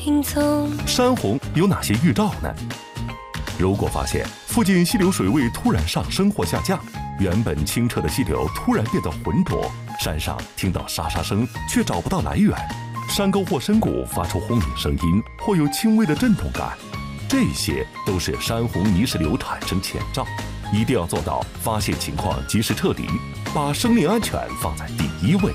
听从。 山洪有哪些预兆呢？如果发现附近溪流水位突然上升或下降，原本清澈的溪流突然变得浑浊，山上听到沙沙声却找不到来源，山沟或深谷发出轰鸣声音或有轻微的震动感，这些都是山洪泥石流产生前兆，一定要做到发现情况及时撤离，把生命安全放在第一位。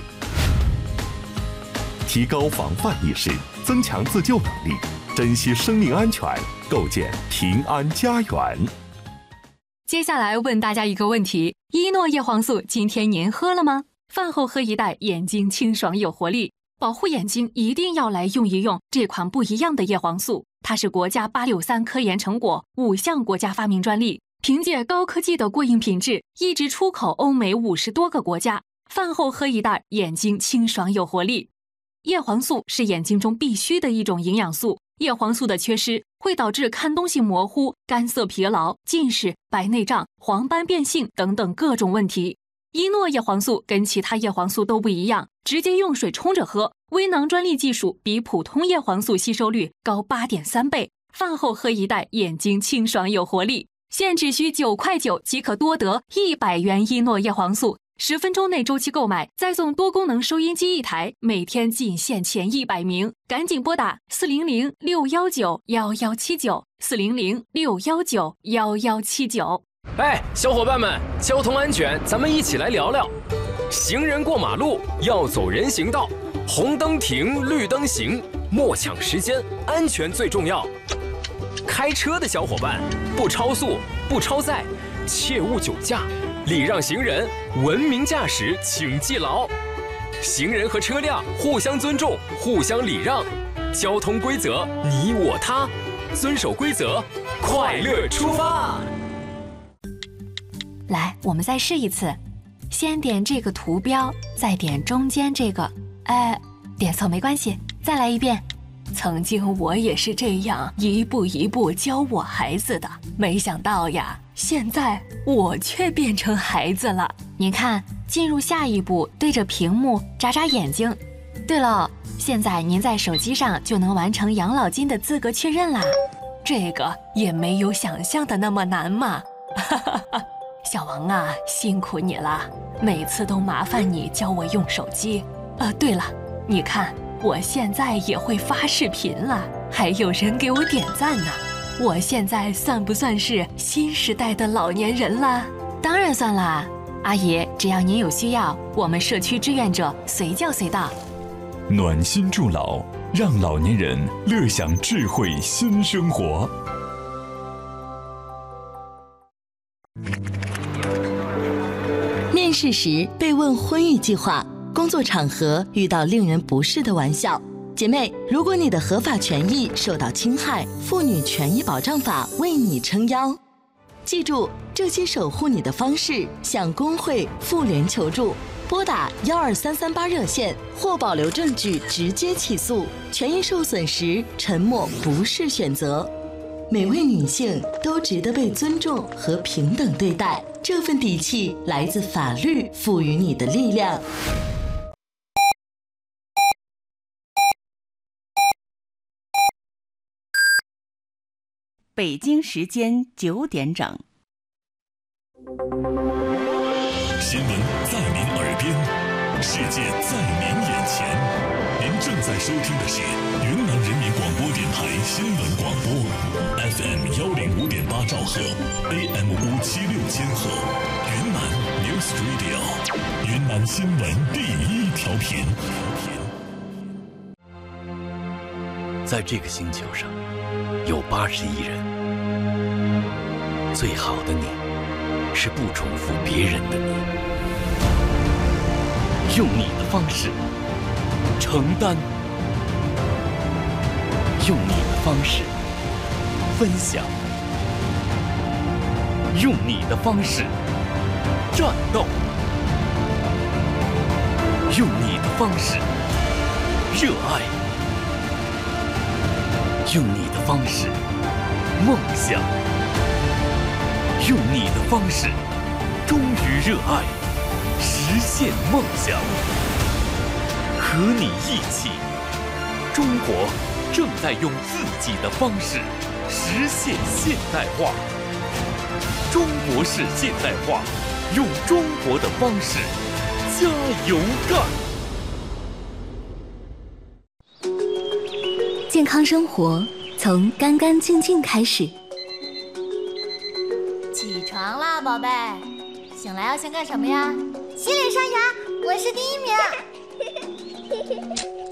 提高防范意识，增强自救能力，珍惜生命安全，构建平安家园。 接下来问大家一个问题：依诺叶黄素今天您喝了吗？饭后喝一袋，眼睛清爽有活力。保护眼睛一定要来用一用这款不一样的叶黄素，它是国家863科研成果，5项国家发明专利，凭借高科技的过硬品质，一直出口欧美50多个国家。饭后喝一袋，眼睛清爽有活力。叶黄素是眼睛中必须的一种营养素，叶黄素的缺失会导致看东西模糊、干涩疲劳、近视、白内障、黄斑变性等等各种问题。依诺叶黄素跟其他叶黄素都不一样，直接用水冲着喝，微囊专利技术比普通叶黄素吸收率高8.3倍。饭后喝一袋，眼睛清爽有活力。现只需9块9即可多得100元依诺叶黄素，10分钟内周期购买，再送多功能收音机1台，每天仅限前100名，赶紧拨打400-619-1179，400-619-1179。 哎，小伙伴们，交通安全，咱们一起来聊聊。行人过马路要走人行道，红灯停，绿灯行，莫抢时间，安全最重要。开车的小伙伴，不超速，不超载，切勿酒驾，礼让行人，文明驾驶，请记牢。行人和车辆互相尊重，互相礼让，交通规则你我他，遵守规则，快乐出发。 来，我们再试一次，先点这个图标，再点中间这个，点错没关系，再来一遍。曾经我也是这样一步一步教我孩子的，没想到呀，现在我却变成孩子了。您看，进入下一步，对着屏幕眨眨眼睛。对了，现在您在手机上就能完成养老金的资格确认啦，这个也没有想象的那么难嘛。小王啊，辛苦你了，每次都麻烦你教我用手机。对了，你看我现在也会发视频了，还有人给我点赞呢。我现在算不算是新时代的老年人了？当然算啦，阿姨，只要您有需要，我们社区志愿者随叫随到。 暖心助老，让老年人乐享智慧新生活。 面试时被问婚育计划，工作场合遇到令人不适的玩笑，姐妹，如果你的合法权益受到侵害，妇女权益保障法为你撑腰。记住这些守护你的方式，向工会、妇联求助，拨打12338热线或保留证据直接起诉。权益受损时，沉默不是选择。每位女性都值得被尊重和平等对待，这份底气来自法律赋予你的力量。 北京时间9点整。 新闻在您耳边，世界在您眼前。您正在收听的是云南人民广播电台新闻广播 ，FM 105.8兆赫 ，AM 576千赫，云南 News Radio， 云南新闻第一调频。 在这个星球上，有80亿人。最好的你，是不重复别人的你，用你的方式承担，用你的方式分享，用你的方式战斗，用你的方式热爱，用你的方式梦想，用你的方式忠于热爱，实现梦想。和你一起，中国正在用自己的方式实现现代化。中国式现代化，用中国的方式加油干！ 健康生活从干干净净开始。 起床啦，宝贝！醒来要先干什么呀？洗脸刷牙，我是第1名。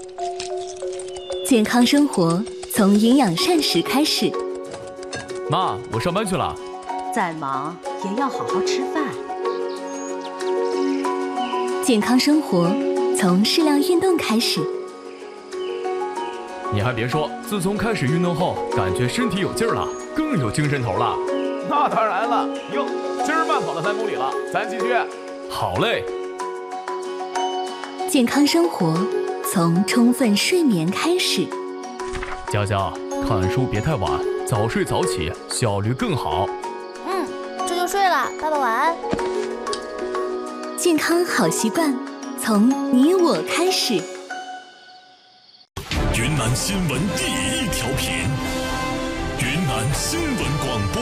健康生活从营养膳食开始。 妈，我上班去了。 再忙也要好好吃饭。 健康生活从适量运动开始。 你还别说，自从开始运动后，感觉身体有劲儿了，更有精神头了。 那当然了，哟，今儿慢跑了3公里了，咱继续。 好嘞。 健康生活从充分睡眠开始。 佳佳，看书别太晚，早睡早起，效率更好。 这就睡了，爸爸晚安。 健康好习惯从你我开始。 云南新闻第1条频，云南新闻广播。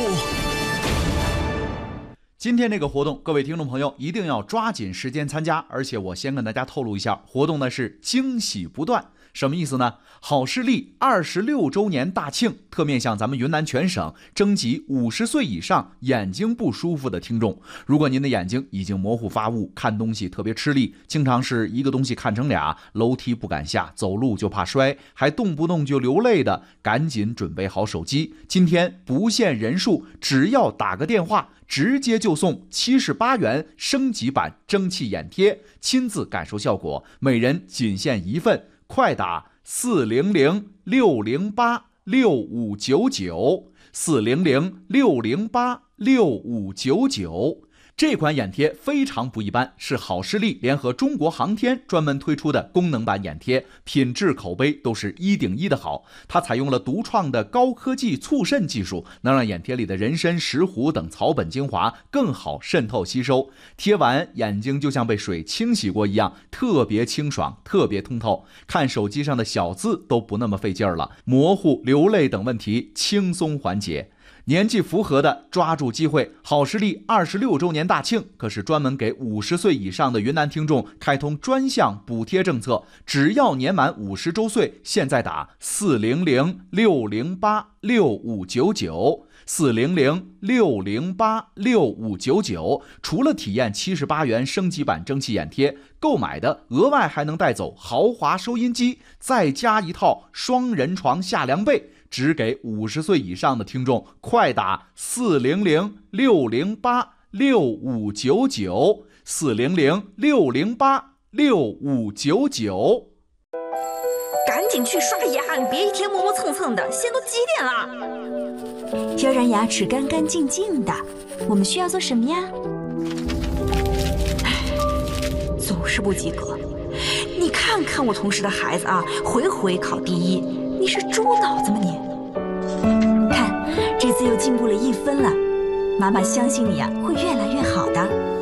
今天这个活动，各位听众朋友一定要抓紧时间参加，而且我先跟大家透露一下，活动呢是惊喜不断。什么意思呢？好视力26周年大庆，特面向咱们云南全省征集50岁以上眼睛不舒服的听众。如果您的眼睛已经模糊发雾，看东西特别吃力，经常是一个东西看成俩，楼梯不敢下，走路就怕摔，还动不动就流泪的，赶紧准备好手机。今天不限人数，只要打个电话，直接就送78元升级版蒸汽眼贴，亲自感受效果，每人仅限1份。快打400-608-6599，400-608-6599。这款眼贴非常不一般，是好视力联合中国航天专门推出的功能版眼贴，品质口碑都是1顶1的好。它采用了独创的高科技促渗技术，能让眼贴里的人参、石斛等草本精华更好渗透吸收，贴完眼睛就像被水清洗过一样，特别清爽，特别通透，看手机上的小字都不那么费劲儿了，模糊、流泪等问题轻松缓解。年纪符合的抓住机会，好视力26周年大庆可是专门给50岁以上的云南听众开通专项补贴政策，只要年满50周岁，现在打400-608-6599，400-608-6599，除了体验78元升级版蒸汽眼贴，购买的额外还能带走豪华收音机，再加一套双人床下凉被。只给50岁以上的听众，快打400-608-6599， 400-608-6599。 赶紧去刷牙，你别一天磨磨蹭蹭的，现在都几点了？要让牙齿干干净净的，我们需要做什么呀？总是不及格。你看看我同事的孩子啊，回回考第1，你是猪脑子吗你？看，这次又进步了1分了，妈妈相信你啊，会越来越好的。